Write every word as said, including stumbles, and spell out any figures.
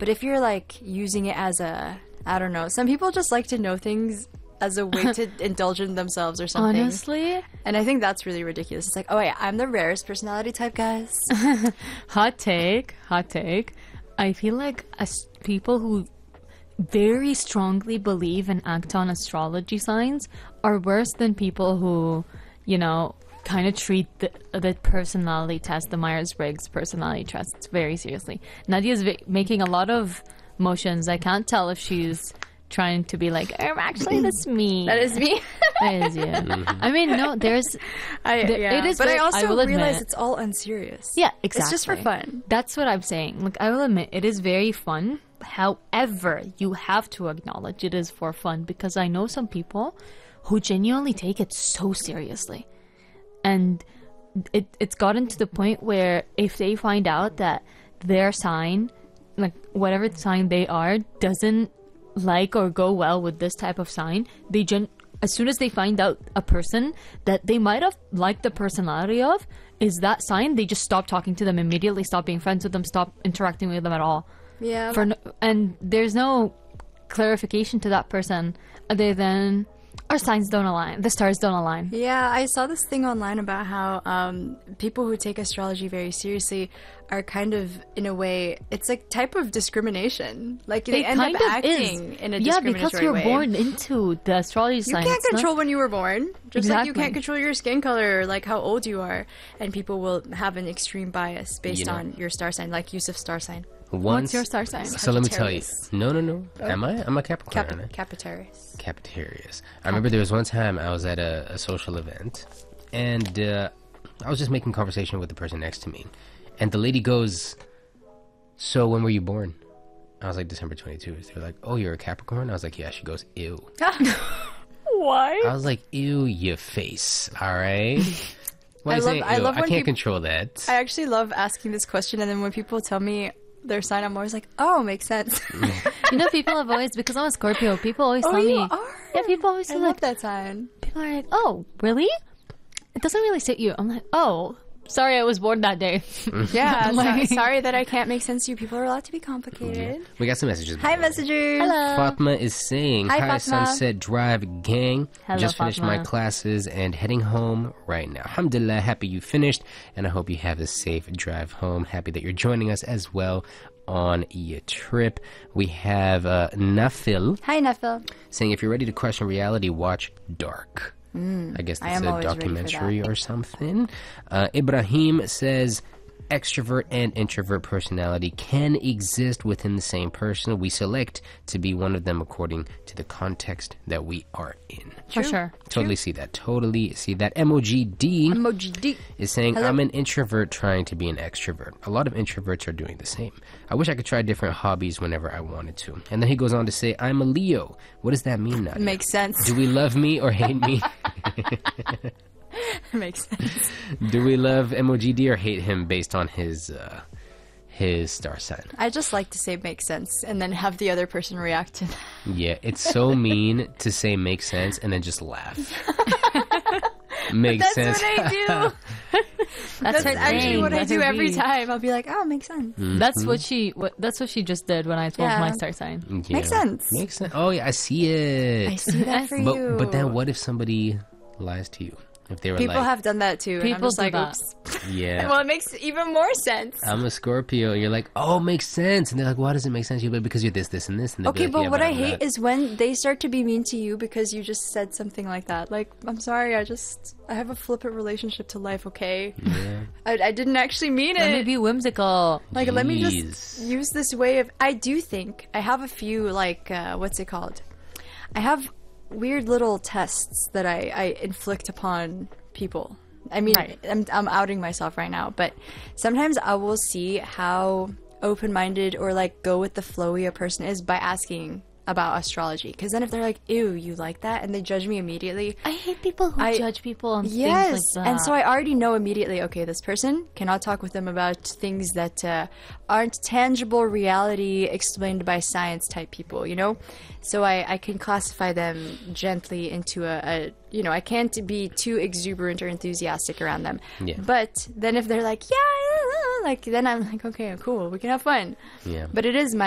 But if you're like using it as a, I don't know, some people just like to know things as a way to indulge in themselves or something. Honestly? And I think that's really ridiculous. It's like, oh wait, I'm the rarest personality type, guys. Hot take, hot take. I feel like as people who very strongly believe and act on astrology signs are worse than people who, you know, kind of treat the, the personality test, the Myers-Briggs personality test, very seriously. Nadia's vi- making a lot of motions. I can't tell if she's trying to be like, oh, actually, that's me. That is me. That is you. I mean, no, there's... I, there, yeah. It is but very, I also I will realize admit, it's all unserious. yeah, exactly. It's just for fun. That's what I'm saying. Like, I will admit, it is very fun. However, you have to acknowledge it is for fun because I know some people who genuinely take it so seriously. And it it's gotten to the point where if they find out that their sign, like whatever sign they are, doesn't like or go well with this type of sign, they gen- as soon as they find out a person that they might have liked the personality of is that sign, they just stop talking to them immediately, stop being friends with them, stop interacting with them at all. Yeah. For no, and there's no clarification to that person other than our signs don't align, the stars don't align. Yeah, I saw this thing online about how um, people who take astrology very seriously are kind of, in a way, it's like type of discrimination. Like they It end kind up of acting is. in a Yeah, discriminatory because you're way. born into the astrology You sign. can't It's not- control when you were born. Just like you Exactly. can't control your skin color or like how old you are. And people will have an extreme bias based You know. on your star sign, like Yusuf's star sign. Once, What's your star sign? So let me tell you. Sagittarius. No, no, no. Am I? I'm a Capricorn. Cap- aren't I? Capitarius. Capitarius. I remember there was one time I was at a, a social event, and uh, I was just making conversation with the person next to me, and the lady goes, "So when were you born?" I was like, December twenty-second. They're like, "Oh, you're a Capricorn?" I was like, "Yeah." She goes, "Ew." Why? I was like, "Ew, your face." All right. Why I you love- saying I ew? love I when can't peop- control that. I actually love asking this question, and then when people tell me their sign, I'm always like, oh, makes sense. You know, people have always, because I'm a Scorpio, people always Oh, tell you me. are? Yeah, people always I say love like, that sign. people are like, oh, really? It doesn't really suit you. I'm like, oh, sorry, I was born that day. Yeah, so- Like- sorry that I can't make sense to you. People are allowed to be complicated. We got some messages. by Hi, the way. messengers. Hello. Fatma is saying, Hi, hi, Fatma. Sunset Drive gang. Hello, Just finished my Fatma. classes and heading home right now. Alhamdulillah, happy you finished, and I hope you have a safe drive home. Happy that you're joining us as well on your trip. We have uh, Nafil Hi, Nefil. saying, if you're ready to question reality, watch Dark. I guess I that's am a always ready for documentary that. or something. Uh, Ibrahim says, extrovert and introvert personality can exist within the same person. We select to be one of them according to the context that we are in. For sure. Totally see that. Totally see that. M O G D Emoji D. is saying, Hello. I'm an introvert trying to be an extrovert. A lot of introverts are doing the same. I wish I could try different hobbies whenever I wanted to. And then he goes on to say, I'm a Leo. What does that mean now? Makes sense. Do we love me or hate me? Makes sense. Do we love M O G D or hate him based on his uh, his star sign? I just like to say makes sense and then have the other person react to that. Yeah, it's so mean to say makes sense and then just laugh. Makes That's sense. what I do. That's, That's her actually thing. what I That's do her every beat. time. I'll be like, oh, makes sense. That's what she. What, that's what she just did when I told Yeah. my star sign. Yeah. Makes sense. Makes sense. Oh yeah, I see it. I see that for but you. but then what if somebody lies to you? If they were People like, have done that too. and I'm People just do like, that. oops. yeah, Well, it makes even more sense. I'm a Scorpio. You're like, oh, makes sense. And they're like, why does it make sense? You're like, because you're this, this, and this. And they'll be Okay, like, but yeah, what I I'm hate not. is when they start to be mean to you because you just said something like that. Like, I'm sorry, I just, I have a flippant relationship to life, okay? Yeah. I, I didn't actually mean Let me it. be whimsical. Like, let me Jeez. just use this way of, I do think, I have a few, like, uh, what's it called? I have weird little tests that I, I inflict upon people. I mean, Right. I'm, I'm outing myself right now, but sometimes I will see how open-minded or like go with the flowy a person is by asking about astrology. Because then if they're like, ew, you like that? And they judge me immediately. I hate people who I- judge people on Yes, things like that. and so I already know immediately, okay, this person, cannot talk with them about things that uh, aren't tangible reality explained by science type people, you know? So I, I can classify them gently into a, a, you know, I can't be too exuberant or enthusiastic around them. Yeah. But then if they're like, yeah, like, then I'm like, okay, cool, we can have fun. Yeah. But it is my